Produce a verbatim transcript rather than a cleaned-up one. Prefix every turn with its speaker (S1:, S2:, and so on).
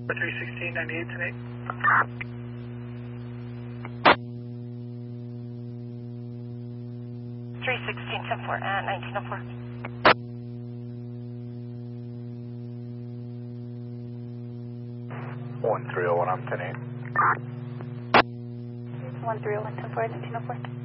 S1: three sixteen, ninety-eight, ten eight.
S2: three sixteen, ten four, and nineteen oh four.
S1: one three oh one, I'm ten eight.
S2: one three oh one, ten four, nineteen oh four.